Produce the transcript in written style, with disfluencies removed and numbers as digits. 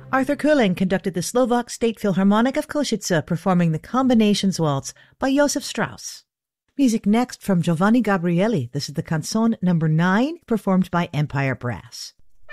Arthur Kuling conducted the Slovak State Philharmonic of Košice performing the Combinations Waltz by Josef Strauss. Music next from Giovanni Gabrieli. This is the Canzone No. 9, performed by Empire Brass.